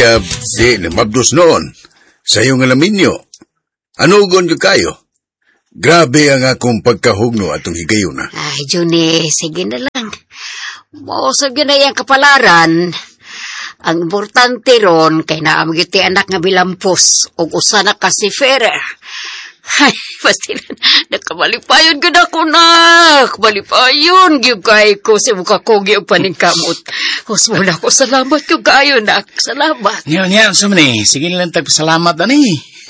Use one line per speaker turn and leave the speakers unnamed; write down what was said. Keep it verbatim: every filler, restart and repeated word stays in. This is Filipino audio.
kaya di namabdos noon. Sa iyong alaminyo. Anugon ka kayo? Grabe ang akong pagkahugno atong higayon na.
Ay, Johnny, sige na lang. Mausap yun na yung kapalaran. Ang importante ron, kay naamagiti anak nga bilampos, o usa na ka si Ferrer. Ay, basta na, nakamalipayon ka na ko na. Kamalipayon, yung kay ko si mukha kogi ang paningkamot. Hus muna ko, salamat yung kayo, nak. Salamat.
Ngayon, yan, sa mani, sige nilang tagpasalamat na ni.